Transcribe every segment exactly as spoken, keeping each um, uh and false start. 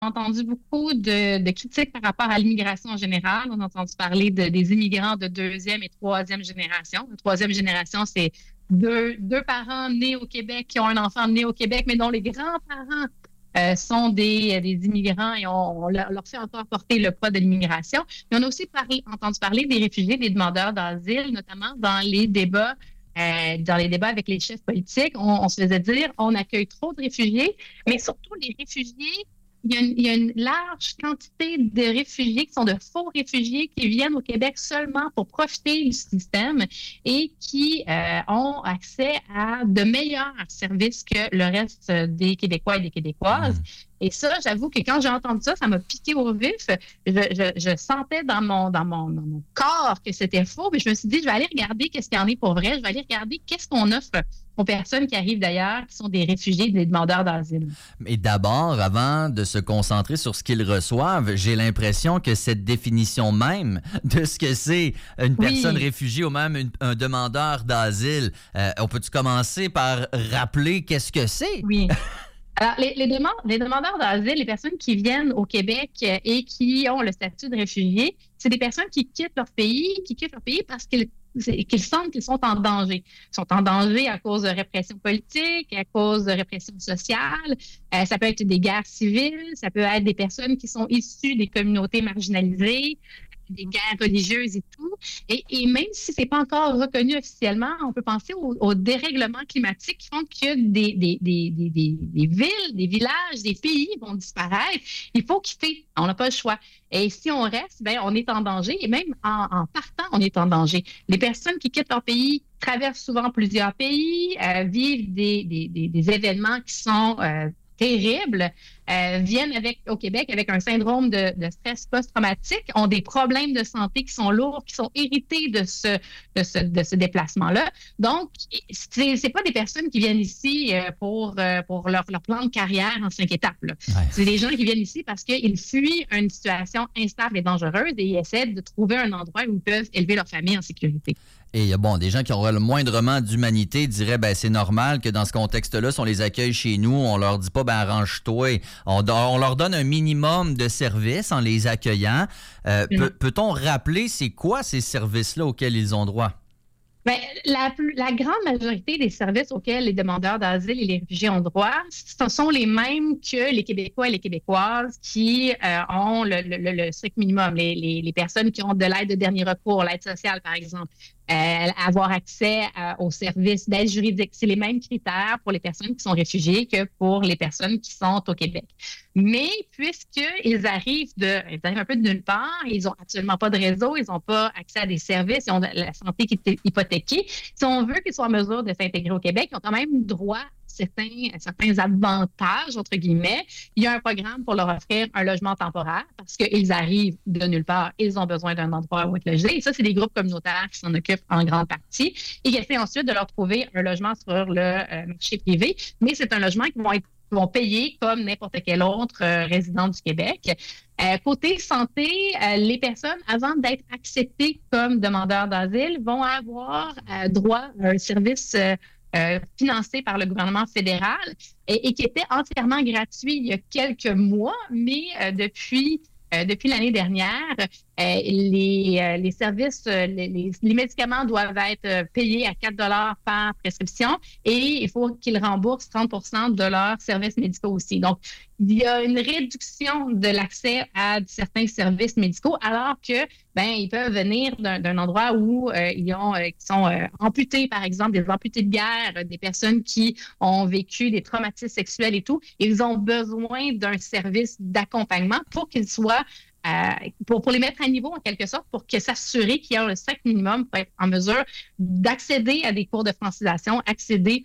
entendu beaucoup de, de critiques par rapport à l'immigration en général. On a entendu parler de, des immigrants de deuxième et troisième génération. La troisième génération, c'est deux, deux parents nés au Québec qui ont un enfant né au Québec, mais dont les grands-parents euh, sont des, des immigrants et on, on leur, leur fait encore porter le poids de l'immigration. Mais on a aussi parlé, entendu parler des réfugiés, des demandeurs d'asile, notamment dans les débats Euh, dans les débats avec les chefs politiques, on, on se faisait dire on accueille trop de réfugiés, mais surtout les réfugiés, il y, a une, il y a une large quantité de réfugiés qui sont de faux réfugiés qui viennent au Québec seulement pour profiter du système et qui euh, ont accès à de meilleurs services que le reste des Québécois et des Québécoises. Mmh. Et ça, j'avoue que quand j'ai entendu ça, ça m'a piqué au vif. Je, je, je sentais dans mon, dans, mon, dans mon corps que c'était faux, mais je me suis dit, je vais aller regarder qu'est-ce qu'il y en est pour vrai. Je vais aller regarder qu'est-ce qu'on offre aux personnes qui arrivent d'ailleurs, qui sont des réfugiés, des demandeurs d'asile. Mais d'abord, avant de se concentrer sur ce qu'ils reçoivent, j'ai l'impression que cette définition même de ce que c'est une personne oui. réfugiée ou même une, un demandeur d'asile, euh, on peut-tu commencer par rappeler qu'est-ce que c'est? Oui. Alors, les, les, demandes, les demandeurs d'asile, les personnes qui viennent au Québec et qui ont le statut de réfugié, c'est des personnes qui quittent leur pays, qui quittent leur pays parce qu'ils, qu'ils sentent qu'ils sont en danger. Ils sont en danger à cause de répression politique, à cause de répression sociale. Euh, ça peut être des guerres civiles, ça peut être des personnes qui sont issues des communautés marginalisées, des guerres religieuses et tout. Et, et même si c'est pas encore reconnu officiellement, on peut penser au, au dérèglement climatique qui font que des, des, des, des, des, des villes, des villages, des pays vont disparaître. Il faut quitter. On n'a pas le choix. Et si on reste, ben, on est en danger. Et même en, en partant, on est en danger. Les personnes qui quittent leur pays traversent souvent plusieurs pays, euh, vivent des, des, des, des événements qui sont euh, terribles, euh, viennent avec, au Québec avec un syndrome de, de stress post-traumatique, ont des problèmes de santé qui sont lourds, qui sont hérités de ce, de ce, de ce déplacement-là. Donc, c'est, c'est pas des personnes qui viennent ici pour, pour leur, leur plan de carrière en cinq étapes. Là. Ouais. C'est des gens qui viennent ici parce qu'ils fuient une situation instable et dangereuse et ils essaient de trouver un endroit où ils peuvent élever leur famille en sécurité. Et bon, des gens qui auraient le moindrement d'humanité diraient, ben c'est normal que dans ce contexte-là, si on les accueille chez nous, on leur dit pas, ben arrange-toi. On, on leur donne un minimum de services en les accueillant. Euh, mmh. peut, peut-on rappeler c'est quoi ces services-là auxquels ils ont droit? Bien, la, la grande majorité des services auxquels les demandeurs d'asile et les réfugiés ont droit, ce sont les mêmes que les Québécois et les Québécoises qui euh, ont le, le, le strict minimum. Les, les, les personnes qui ont de l'aide de dernier recours, l'aide sociale, par exemple. Euh, avoir accès euh, aux services d'aide juridique. C'est les mêmes critères pour les personnes qui sont réfugiées que pour les personnes qui sont au Québec. Mais puisqu'ils arrivent, de, ils arrivent un peu de nulle part, ils n'ont absolument pas de réseau, ils n'ont pas accès à des services, ils ont la santé qui est hypothéquée. Si on veut qu'ils soient en mesure de s'intégrer au Québec, ils ont quand même droit certains, certains avantages, entre guillemets. Il y a un programme pour leur offrir un logement temporaire parce qu'ils arrivent de nulle part, ils ont besoin d'un endroit où être logés. Et ça, c'est des groupes communautaires qui s'en occupent en grande partie et qui essaient ensuite de leur trouver un logement sur le euh, marché privé. Mais c'est un logement qui vont être vont payer comme n'importe quel autre euh, résident du Québec. Euh, côté santé, euh, les personnes, avant d'être acceptées comme demandeurs d'asile, vont avoir euh, droit à un service euh, euh, financé par le gouvernement fédéral et, et qui était entièrement gratuit il y a quelques mois, mais euh, depuis... Euh, depuis l'année dernière, euh, les, euh, les services, euh, les, les, les médicaments doivent être euh, payés à quatre dollars par prescription et il faut qu'ils remboursent trente pour cent de leurs services médicaux aussi. Donc, il y a une réduction de l'accès à certains services médicaux alors que ben ils peuvent venir d'un, d'un endroit où euh, ils ont euh, qui sont euh, amputés, par exemple, des amputés de guerre, des personnes qui ont vécu des traumatismes sexuels et tout. Ils ont besoin d'un service d'accompagnement pour qu'ils soient Euh, pour, pour les mettre à niveau en quelque sorte, pour que s'assurer qu'il y a un strict minimum pour être en mesure d'accéder à des cours de francisation, accéder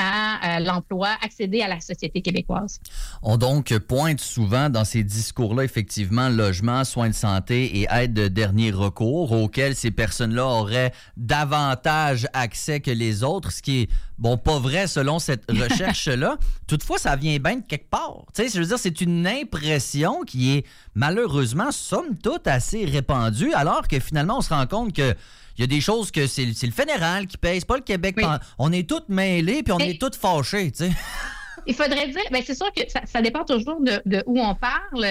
à euh, l'emploi, accéder à la société québécoise. On donc pointe souvent dans ces discours-là, effectivement, logement, soins de santé et aide de dernier recours auxquels ces personnes-là auraient davantage accès que les autres, ce qui est, bon, pas vrai selon cette recherche-là. Toutefois, ça vient bien de quelque part. Tu sais, je veux dire, c'est une impression qui est malheureusement, somme toute, assez répandue, alors que finalement, on se rend compte que il y a des choses que c'est, c'est le fédéral qui paye, c'est pas le Québec. Oui. On est tous mêlés puis on Mais... est tous fâchés, tu sais. Il faudrait dire, ben c'est sûr que ça, ça dépend toujours de, de où on parle.